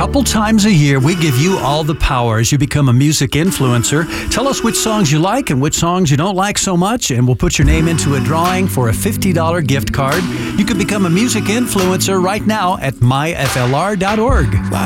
couple times a year, we give you all the power as you become a music influencer. Tell us which songs you like and which songs you don't like so much, and we'll put your name into a drawing for a $50 gift card. You can become a music influencer right now at myflr.org.